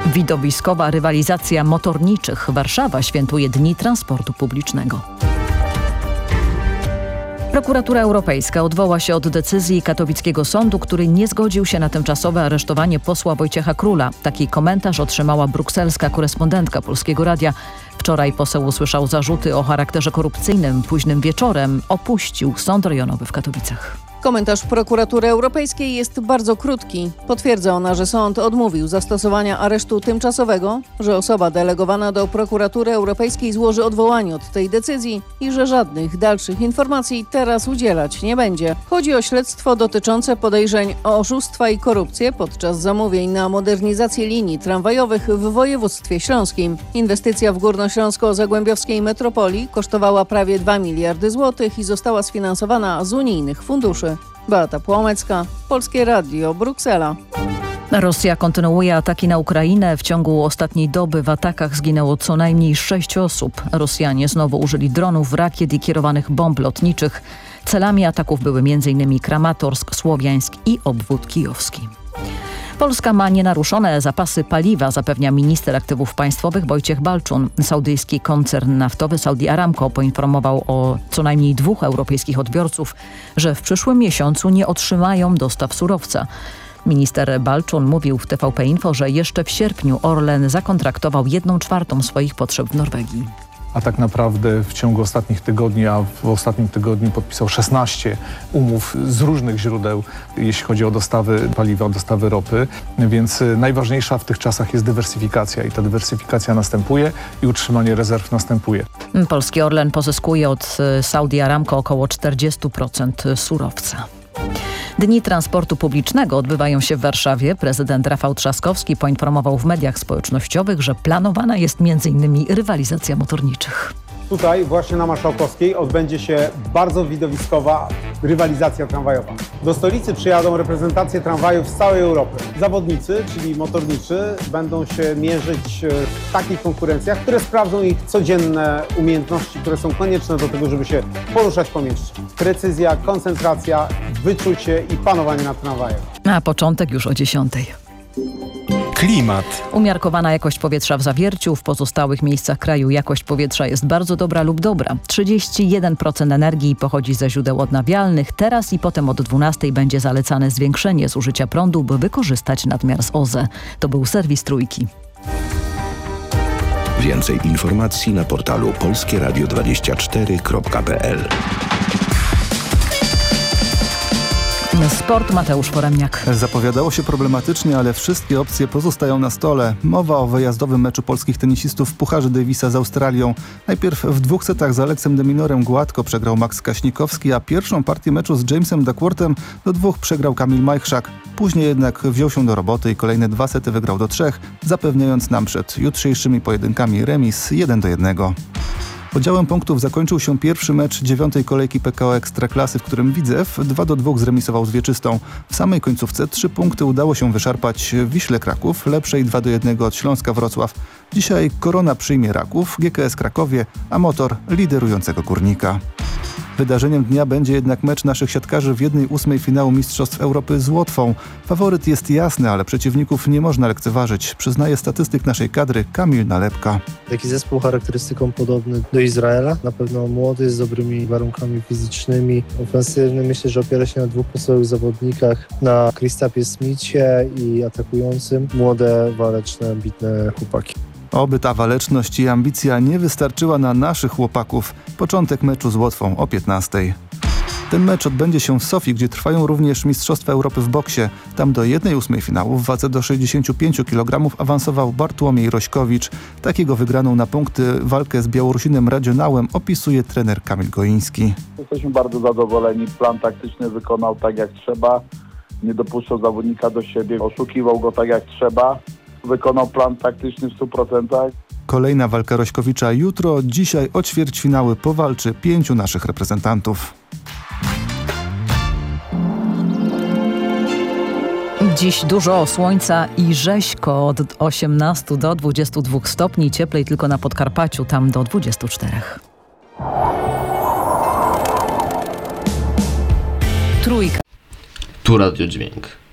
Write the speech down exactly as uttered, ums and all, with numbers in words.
Widowiskowa rywalizacja motorniczych. Warszawa świętuje Dni Transportu Publicznego. Prokuratura Europejska odwoła się od decyzji katowickiego sądu, który nie zgodził się na tymczasowe aresztowanie posła Wojciecha Króla. Taki komentarz otrzymała brukselska korespondentka Polskiego Radia. Wczoraj poseł usłyszał zarzuty o charakterze korupcyjnym. Późnym wieczorem opuścił sąd rejonowy w Katowicach. Komentarz prokuratury europejskiej jest bardzo krótki. Potwierdza ona, że sąd odmówił zastosowania aresztu tymczasowego, że osoba delegowana do prokuratury europejskiej złoży odwołanie od tej decyzji i że żadnych dalszych informacji teraz udzielać nie będzie. Chodzi o śledztwo dotyczące podejrzeń o oszustwa i korupcję podczas zamówień na modernizację linii tramwajowych w województwie śląskim. Inwestycja w górnośląsko-zagłębiowskiej metropolii kosztowała prawie dwa miliardy złotych i została sfinansowana z unijnych funduszy. Beata Płomecka, Polskie Radio, Bruksela. Rosja kontynuuje ataki na Ukrainę. W ciągu ostatniej doby w atakach zginęło co najmniej sześć osób. Rosjanie znowu użyli dronów, rakiet i kierowanych bomb lotniczych. Celami ataków były m.in. Kramatorsk, Słowiańsk i obwód kijowski. Polska ma nienaruszone zapasy paliwa, zapewnia minister aktywów państwowych Wojciech Balczun. Saudyjski koncern naftowy Saudi Aramco poinformował o co najmniej dwóch europejskich odbiorców, że w przyszłym miesiącu nie otrzymają dostaw surowca. Minister Balczun mówił w T V P Info, że jeszcze w sierpniu Orlen zakontraktował jedną czwartą swoich potrzeb w Norwegii. A tak naprawdę w ciągu ostatnich tygodni, a w ostatnim tygodniu podpisał szesnaście umów z różnych źródeł, jeśli chodzi o dostawy paliwa, o dostawy ropy. Więc najważniejsza w tych czasach jest dywersyfikacja i ta dywersyfikacja następuje i utrzymanie rezerw następuje. Polski Orlen pozyskuje od Saudi Aramco około czterdzieści procent surowca. Dni Transportu Publicznego odbywają się w Warszawie. Prezydent Rafał Trzaskowski poinformował w mediach społecznościowych, że planowana jest między innymi rywalizacja motorniczych. Tutaj właśnie na Marszałkowskiej odbędzie się bardzo widowiskowa rywalizacja tramwajowa. Do stolicy przyjadą reprezentacje tramwajów z całej Europy. Zawodnicy, czyli motorniczy, będą się mierzyć w takich konkurencjach, które sprawdzą ich codzienne umiejętności, które są konieczne do tego, żeby się poruszać po mieście. Precyzja, koncentracja, wyczucie i panowanie nad tramwajem. A początek już o dziesiątej. Klimat. Umiarkowana jakość powietrza w Zawierciu. W pozostałych miejscach kraju jakość powietrza jest bardzo dobra lub dobra. trzydzieści jeden procent energii pochodzi ze źródeł odnawialnych. Teraz i potem od dwunastej będzie zalecane zwiększenie zużycia prądu, by wykorzystać nadmiar z O Z E. To był serwis Trójki. Więcej informacji na portalu polskie radio dwadzieścia cztery kropka p l. Sport, Mateusz Foremniak. Zapowiadało się problematycznie, ale wszystkie opcje pozostają na stole. Mowa o wyjazdowym meczu polskich tenisistów w Pucharze Davisa z Australią. Najpierw w dwóch setach z Aleksem de Minorem gładko przegrał Max Kaśnikowski, a pierwszą partię meczu z Jamesem Duckworthem do dwóch przegrał Kamil Majchrzak. Później jednak wziął się do roboty i kolejne dwa sety wygrał do trzech, zapewniając nam przed jutrzejszymi pojedynkami remis jeden do jednego. Podziałem punktów zakończył się pierwszy mecz dziewiątej kolejki P K O Ekstraklasy, w którym Widzew dwa do dwóch zremisował z Wieczystą. W samej końcówce trzy punkty udało się wyszarpać Wiśle Kraków, lepszej dwa do jednego od Śląska Wrocław. Dzisiaj Korona przyjmie Raków, G K S Krakowie, a Motor liderującego Górnika. Wydarzeniem dnia będzie jednak mecz naszych siatkarzy w jednej ósmej finału Mistrzostw Europy z Łotwą. Faworyt jest jasny, ale przeciwników nie można lekceważyć, przyznaje statystyk naszej kadry Kamil Nalepka. Taki zespół charakterystyką podobny do Izraela, na pewno młody, z dobrymi warunkami fizycznymi, ofensywny. Myślę, że opiera się na dwóch podstawowych zawodnikach, na Kristapie Smithie i atakującym młode, waleczne, ambitne chłopaki. Oby ta waleczność i ambicja nie wystarczyła na naszych chłopaków. Początek meczu z Łotwą o piętnastej. Ten mecz odbędzie się w Sofii, gdzie trwają również Mistrzostwa Europy w boksie. Tam do jednej ósmej finału w wadze do sześćdziesięciu pięciu kilogramów awansował Bartłomiej Rośkowicz. Takiego wygraną na punkty walkę z Białorusinem Radzionałem opisuje trener Kamil Goiński. Jesteśmy bardzo zadowoleni. Plan taktyczny wykonał tak jak trzeba. Nie dopuszczał zawodnika do siebie. Oszukiwał go tak jak trzeba. Wykonał plan taktyczny w stu procentach. Kolejna walka Rośkowicza jutro. Dzisiaj o ćwierćfinały powalczy pięciu naszych reprezentantów. Dziś dużo słońca i rzeźko od osiemnastu do dwudziestu dwóch stopni. Cieplej tylko na Podkarpaciu, tam do dwudziestu czterech. Trójka. Tu Radio Dźwięk.